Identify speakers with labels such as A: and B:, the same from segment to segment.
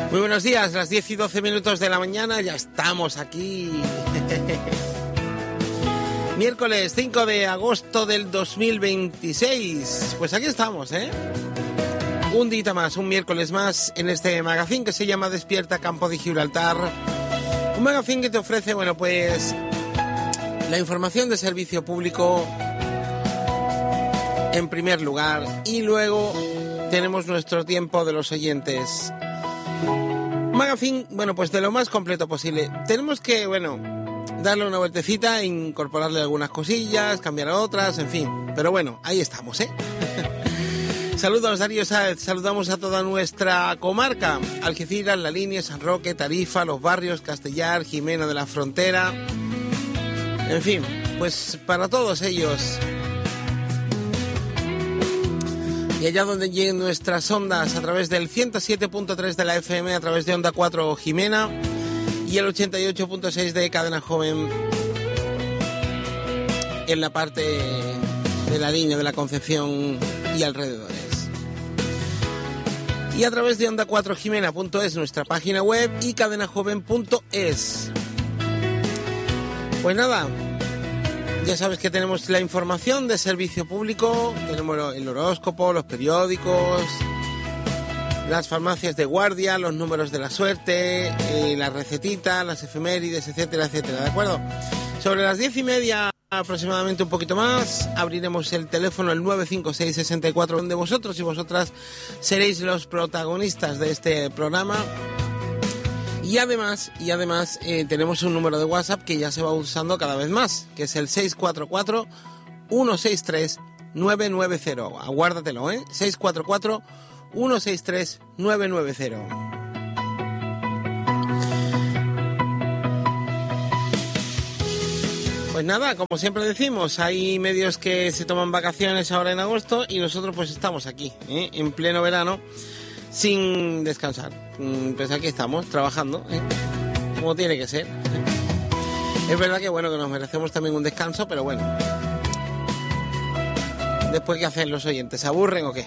A: Muy buenos días, las 10 y 12 minutos de la mañana, ya estamos aquí. Miércoles 5 de agosto del 2026. Pues aquí estamos, ¿eh? Un día más, un miércoles más en este magazine que se llama Despierta Campo de Gibraltar. Un magazine que te ofrece, bueno, pues la información de servicio público en primer lugar y luego tenemos nuestro tiempo de los oyentes. Magazine, bueno, pues de lo más completo posible. Tenemos que, bueno, darle una vueltecita, incorporarle algunas cosillas, cambiar a otras, en fin. Pero bueno, ahí estamos, ¿eh? Saludos, Darío Sáez. Saludamos a toda nuestra comarca. Algeciras, La Línea, San Roque, Tarifa, Los Barrios, Castellar, Jimena de la Frontera. En fin, pues para todos ellos. Y allá donde lleguen nuestras ondas a través del 107.3 de la FM, a través de Onda 4 Jimena y el 88.6 de Cadena Joven en la parte de La Línea, de la Concepción y alrededores. Y a través de Onda 4 Jimena.es, nuestra página web, y cadenajoven.es. Pues nada, ya sabes que tenemos la información de servicio público, tenemos el horóscopo, los periódicos, las farmacias de guardia, los números de la suerte, las recetitas, las efemérides, etcétera, etcétera, ¿de acuerdo? Sobre las 10:30 aproximadamente, un poquito más, abriremos el teléfono, el 956-64, donde vosotros y vosotras seréis los protagonistas de este programa. Y además tenemos un número de WhatsApp que ya se va usando cada vez más, que es el 644-163-990. Aguárdatelo, ¿eh? 644-163-990. Pues nada, como siempre decimos, hay medios que se toman vacaciones ahora en agosto y nosotros pues estamos aquí, ¿eh? En pleno verano, sin descansar. Pues aquí estamos, trabajando, ¿eh? Como tiene que ser. Es verdad que bueno, que nos merecemos también un descanso, pero bueno. Después, ¿qué hacen los oyentes? ¿Se aburren o qué?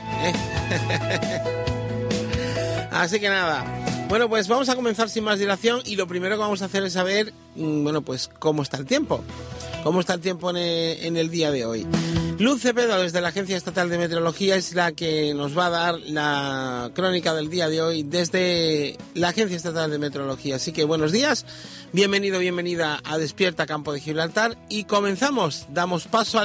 A: Así que nada. Bueno, pues vamos a comenzar sin más dilación y lo primero que vamos a hacer es saber, bueno, pues cómo está el tiempo. Cómo está el tiempo en el día de hoy. Luz Cepeda, desde la Agencia Estatal de Meteorología, es la que nos va a dar la crónica del día de hoy desde la Agencia Estatal de Meteorología. Así que buenos días, bienvenido, bienvenida a Despierta Campo de Gibraltar y comenzamos, damos paso al